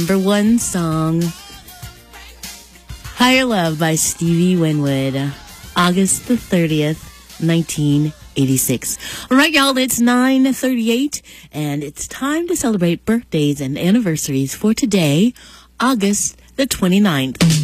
Number one song, Higher Love by Stevie Winwood, August the 30th, 1986. All right, y'all, it's 9:38, and it's time to celebrate birthdays and anniversaries for today, August the 29th.